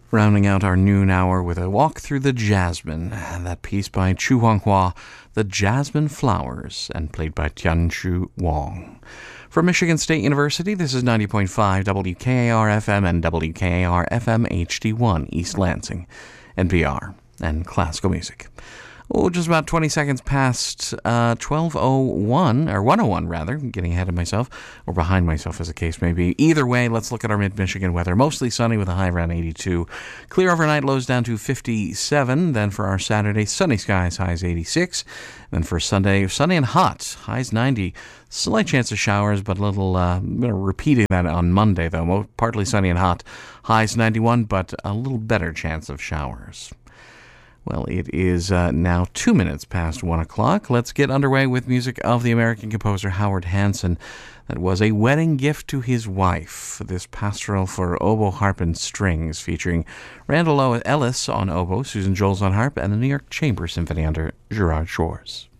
Rounding out our noon hour with a walk through the jasmine, and that piece by Chu Huanghua, The Jasmine Flowers, and played by Tianchu Wang. From Michigan State University, this is 90.5 WKAR-FM and WKAR-FM HD1 East Lansing, NPR, and classical music. Oh, just about 20 seconds past 12:01, or 1:01 rather, getting ahead of myself, or behind myself as the case may be. Either way, let's look at our mid-Michigan weather. Mostly sunny with a high around 82. Clear overnight, lows down to 57. Then for our Saturday, sunny skies, highs 86. Then for Sunday, sunny and hot, highs 90. Slight chance of showers, but a little, repeating that on Monday though. Partly sunny and hot, highs 91, but a little better chance of showers. Well, it is now 2 minutes past 1 o'clock. Let's get underway with music of the American composer Howard Hanson. That was A Wedding Gift to His Wife, this pastoral for oboe, harp, and strings, featuring Randall Ellis on oboe, Susan Joles on harp, and the New York Chamber Symphony under Gerard Shores.